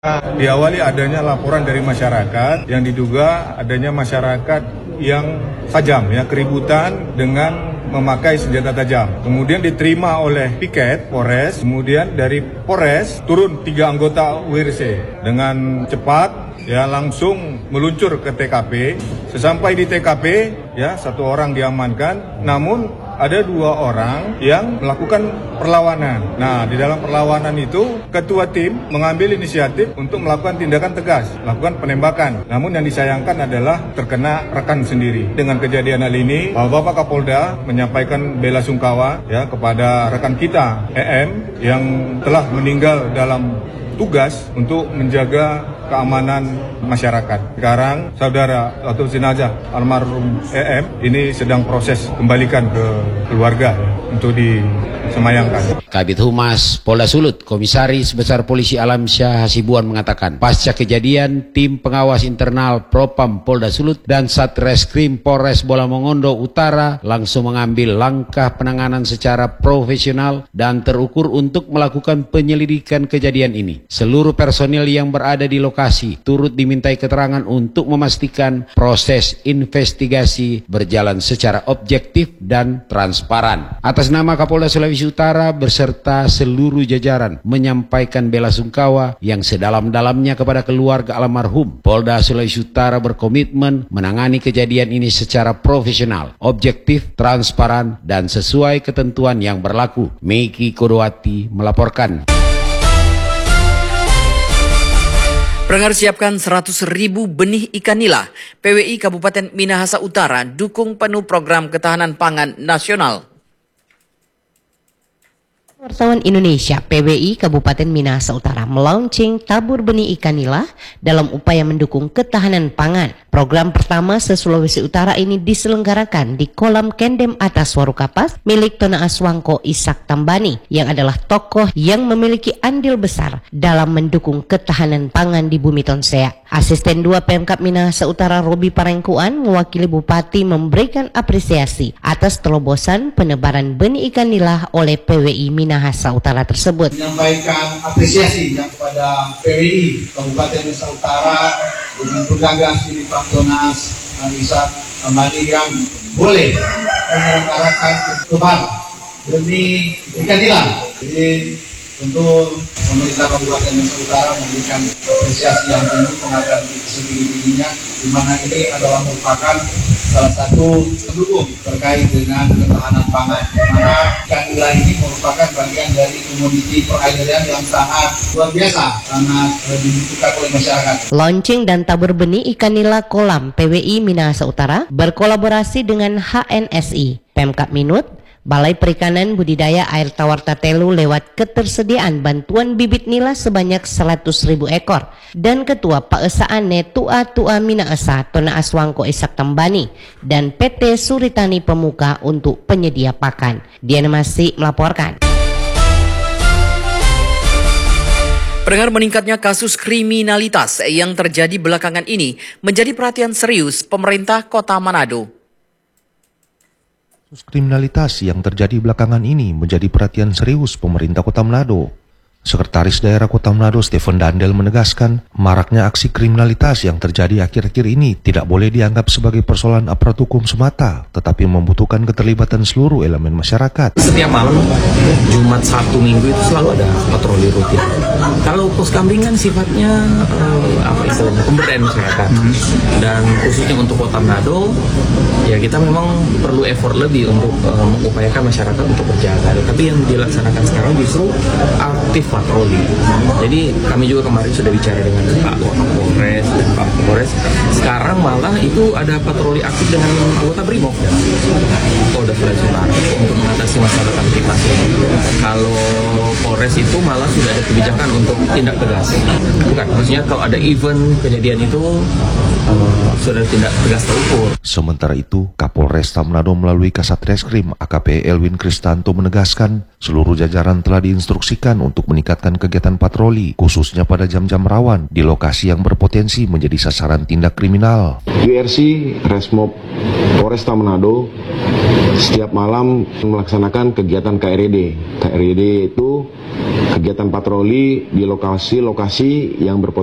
Diawali adanya laporan dari masyarakat yang diduga adanya masyarakat yang tajam, ya, keributan dengan memakai senjata tajam. Kemudian diterima oleh piket Polres, kemudian dari Polres turun 3 anggota WRC dengan cepat, ya, langsung meluncur ke TKP. Sesampai di TKP, ya, 1 orang diamankan, namun ada 2 orang yang melakukan perlawanan. Nah, di dalam perlawanan itu, ketua tim mengambil inisiatif untuk melakukan tindakan tegas, melakukan penembakan. Namun yang disayangkan adalah terkena rekan sendiri. Dengan kejadian hal ini, Bapak Kapolda menyampaikan bela sungkawa, ya, kepada rekan kita, EM, yang telah meninggal dalam tugas untuk menjaga keamanan masyarakat. Sekarang saudara atau jenazah almarhum EM ini sedang proses kembalikan ke keluarga, ya, untuk disemayamkan. Kabid Humas Polda Sulut, Komisaris Besar Polisi Alamsyah Hasibuan mengatakan, pasca kejadian, tim pengawas internal Propam Polda Sulut dan Satreskrim Polres Bolamongondo Utara langsung mengambil langkah penanganan secara profesional dan terukur untuk melakukan penyelidikan kejadian ini. Seluruh personil yang berada di lokasi turut dimintai keterangan untuk memastikan proses investigasi berjalan secara objektif dan transparan. Atas nama Kapolda Sulawesi Utara beserta seluruh jajaran menyampaikan bela sungkawa yang sedalam-dalamnya kepada keluarga almarhum. Polda Sulawesi Utara berkomitmen menangani kejadian ini secara profesional, objektif, transparan, dan sesuai ketentuan yang berlaku. Meiki Kodowati melaporkan. Pendengar, siapkan 100.000 benih ikan nila. PWI Kabupaten Minahasa Utara dukung penuh program ketahanan pangan nasional. Wartawan Indonesia, PWI Kabupaten Minahasa Utara melaunching tabur benih ikan nila dalam upaya mendukung ketahanan pangan. Program pertama se-Sulawesi Utara ini diselenggarakan di kolam Kendem Atas Warukapas milik Tona Aswangko Ishak Tambani yang adalah tokoh yang memiliki andil besar dalam mendukung ketahanan pangan di Bumi Tonsea. Asisten 2 Pemkab Minahasa Utara Robi Parengkuan mewakili Bupati memberikan apresiasi atas terobosan penebaran benih ikan nila oleh PWI Minahasa Utara tersebut. Menyampaikan apresiasi kepada PWI Kabupaten Minahasa Utara dengan penggagas ini Pak Tonas Ishak Tambani yang boleh menyelenggarakan tebar benih ikan nila. Jadi tentu pemerintah Kabupaten Minahasa Utara memberikan apresiasi yang penuh, penghargaan setinggi-tingginya, di mana ini adalah merupakan salah satu pendukung terkait dengan ketahanan pangan. Di mana ikan nila ini merupakan bagian dari komoditi perairan yang sangat luar biasa, sangat dibutuhkan oleh masyarakat. Launching dan tabur benih ikan nila kolam PWI Minahasa Utara berkolaborasi dengan HNSI, Pemkab Minut, Balai Perikanan Budidaya Air Tawar Tatelu lewat ketersediaan bantuan bibit nila sebanyak 100.000 ekor dan Ketua Paesaane Tua Minahasa Tona Aswangko Ishak Tambani dan PT Suritani Pemuka untuk penyedia pakan. Diana Masih melaporkan. Pendengar, meningkatnya kasus kriminalitas yang terjadi belakangan ini menjadi perhatian serius pemerintah Kota Manado. Kasus kriminalitas yang terjadi belakangan ini menjadi perhatian serius pemerintah Kota Manado. Sekretaris Daerah Kota Manado Stephen Dandel menegaskan, maraknya aksi kriminalitas yang terjadi akhir-akhir ini tidak boleh dianggap sebagai persoalan aparat hukum semata, tetapi membutuhkan keterlibatan seluruh elemen masyarakat. Setiap malam, Jumat, Sabtu, Minggu itu selalu ada patroli rutin. Kalau pos kambing kan sifatnya pemberdayaan masyarakat, dan khususnya untuk Kota Manado, ya kita memang perlu effort lebih untuk mengupayakan masyarakat untuk berjaga. Tapi yang dilaksanakan sekarang justru aktif patroli. Jadi kami juga kemarin sudah bicara dengan Pak Kapolres dan Pak Kapolres. Sekarang malah itu ada patroli aktif dengan anggota Brimob dan Polda Sulawesi Utara untuk mengatasi masalah kamtipas. Kalau Polres itu malah sudah ada kebijakan untuk tindak tegas. Bukan, maksudnya kalau ada event kejadian itu sudah tindak tegas terukur. Sementara itu, Kapolres Manado melalui Kasat Reskrim AKP Elwin Kristanto menegaskan Seluruh jajaran telah diinstruksikan untuk meningkatkan kegiatan patroli, khususnya pada jam-jam rawan di lokasi yang berpotensi menjadi sasaran tindak kriminal. WRC Resmob Polresta Manado setiap malam melaksanakan kegiatan KRD. KRD itu kegiatan patroli di lokasi-lokasi yang berpotensi